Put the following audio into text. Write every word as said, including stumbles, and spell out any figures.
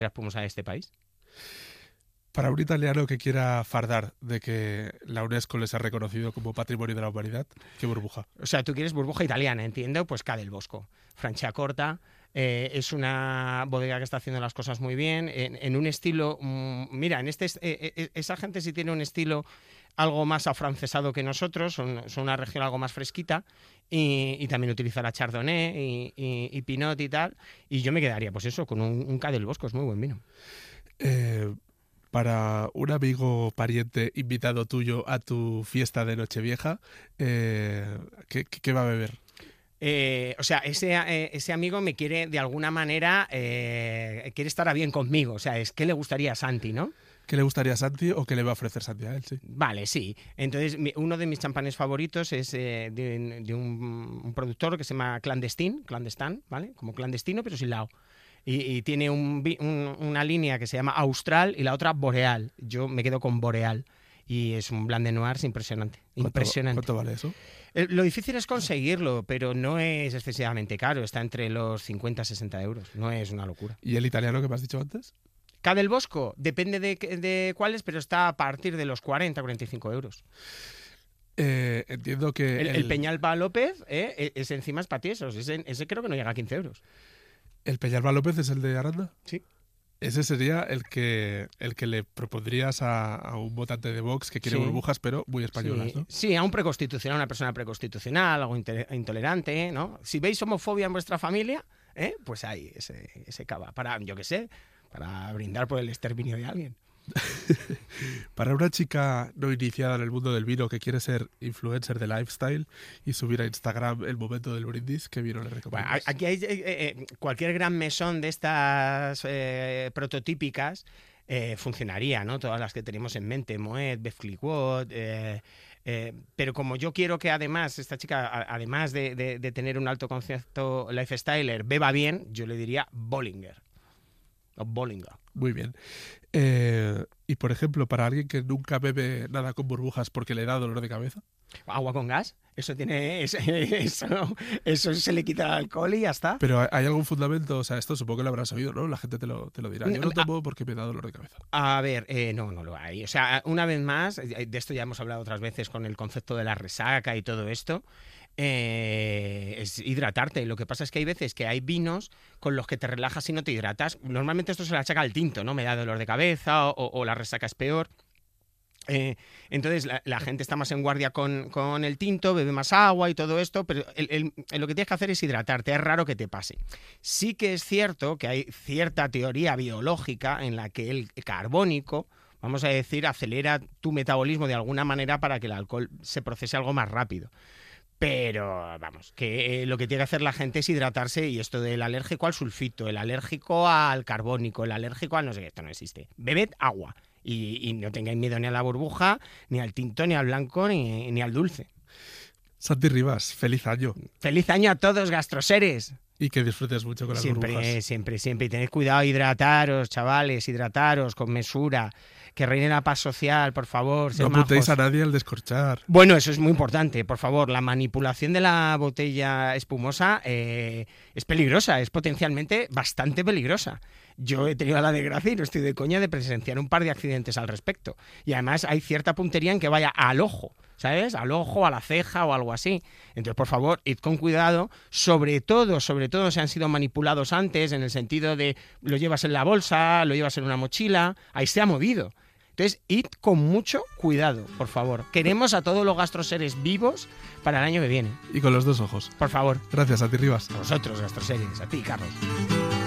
espumosa de este país. Para un italiano que quiera fardar de que la UNESCO les ha reconocido como Patrimonio de la Humanidad, ¿qué burbuja? O sea, tú quieres burbuja italiana, entiendo, pues Ca del Bosco. Franciacorta, eh, es una bodega que está haciendo las cosas muy bien, en, en un estilo... Mmm, mira, en este eh, eh, esa gente sí tiene un estilo algo más afrancesado que nosotros, son, son una región algo más fresquita, y, y también utiliza la Chardonnay y, y, y Pinot y tal, y yo me quedaría, pues eso, con un, un Ca del Bosco, es muy buen vino. Eh... Para un amigo, pariente, invitado tuyo a tu fiesta de Nochevieja, eh, ¿qué, qué va a beber? Eh, o sea, ese, eh, ese amigo me quiere, de alguna manera, eh, quiere estar a bien conmigo. O sea, es que le gustaría a Santi, ¿no? ¿Qué le gustaría a Santi o qué le va a ofrecer Santi a él? Sí. Vale, sí. Entonces, mi, uno de mis champanes favoritos es eh, de, de un, un productor que se llama Clandestine, Clandestin, ¿vale? Como clandestino, pero sin lao. Y, y tiene un, un, una línea que se llama Austral y la otra Boreal. Yo me quedo con Boreal. Y es un Blanc de Noirs impresionante. impresionante. ¿Cuánto, ¿Cuánto vale eso? Eh, lo difícil es conseguirlo, pero no es excesivamente caro. Está entre los cincuenta a sesenta euros. No es una locura. ¿Y el italiano que me has dicho antes? Ca del Bosco, depende de, de cuáles, pero está a partir de los cuarenta a cuarenta y cinco euros. Eh, entiendo que... El, el... el Peñalba López, eh, ese encima es patiesos. Ese, ese creo que no llega a quince euros. ¿El Peñalba López es el de Aranda? Sí. Ese sería el que el que le propondrías a, a un votante de Vox que quiere sí. burbujas, pero muy españolas, sí. ¿no? Sí, a un preconstitucional, una persona preconstitucional, algo intolerante, ¿no? Si veis homofobia en vuestra familia, ¿eh? Pues ahí, ese, ese cava. Para, yo qué sé, para brindar por el exterminio de alguien. Para una chica no iniciada en el mundo del vino que quiere ser influencer de lifestyle y subir a Instagram el momento del brindis, ¿qué vino le recomiendas? Bueno, aquí hay eh, eh, cualquier gran mesón de estas eh, prototípicas eh, funcionaría, ¿no? Todas las que tenemos en mente, Moet, Veuve Clicquot, eh, eh, pero como yo quiero que además esta chica, a, además de, de, de tener un alto concepto lifestyler, beba bien, yo le diría Bollinger o Bollinger. Muy bien. Eh, y por ejemplo, para alguien que nunca bebe nada con burbujas porque le da dolor de cabeza. Agua con gas, eso tiene eso, eso, eso se le quita el alcohol y ya está. Pero ¿hay algún fundamento? O sea, esto supongo que lo habrás oído, ¿no? La gente te lo, te lo dirá. Yo no tomo porque me da dolor de cabeza. A ver, eh, no, no lo hay. O sea, una vez más, de esto ya hemos hablado otras veces con el concepto de la resaca y todo esto. Eh, es hidratarte. Lo que pasa es que hay veces que hay vinos con los que te relajas y no te hidratas. Normalmente esto se le achaca al tinto, ¿no? Me da dolor de cabeza o, o la resaca es peor. Eh, entonces la, la gente está más en guardia con, con el tinto, bebe más agua y todo esto, pero el, el, el, lo que tienes que hacer es hidratarte. Es raro que te pase. Sí que es cierto que hay cierta teoría biológica en la que el carbónico, vamos a decir, acelera tu metabolismo de alguna manera para que el alcohol se procese algo más rápido. Pero, vamos, que eh, lo que tiene que hacer la gente es hidratarse, y esto del alérgico al sulfito, el alérgico al carbónico, el alérgico al no sé qué, esto no existe. Bebed agua y, y no tengáis miedo ni a la burbuja, ni al tinto, ni al blanco, ni, ni al dulce. Santi Rivas, feliz año. Feliz año a todos, gastroseres. Y que disfrutes mucho con las siempre, burbujas. Siempre, siempre. Y tened cuidado, hidrataros, chavales, hidrataros con mesura. Que reine la paz social, por favor. No apuntéis a nadie al descorchar. Bueno, eso es muy importante, por favor. La manipulación de la botella espumosa eh, es peligrosa, es potencialmente bastante peligrosa. Yo he tenido la desgracia, y no estoy de coña, de presenciar un par de accidentes al respecto. Y además hay cierta puntería en que vaya al ojo, ¿sabes? Al ojo, a la ceja o algo así. Entonces, por favor, id con cuidado. Sobre todo, sobre todo, si han sido manipulados antes, en el sentido de lo llevas en la bolsa, lo llevas en una mochila, ahí se ha movido. Entonces, id con mucho cuidado, por favor. Queremos a todos los gastroseres vivos para el año que viene. Y con los dos ojos. Por favor. Gracias, Santi Rivas. A vosotros, gastroseres. A ti, Carlos.